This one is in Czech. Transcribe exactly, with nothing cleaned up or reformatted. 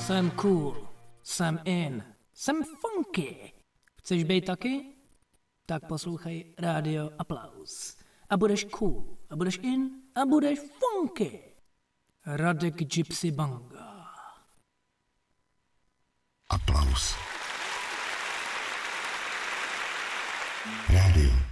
Jsem cool, jsem in, jsem funky. Chceš být taky? Tak poslouchej Rádio Aplaus. A budeš cool, a budeš in, a budeš funky. Radek Gypsy Banga. Aplaus. Rádio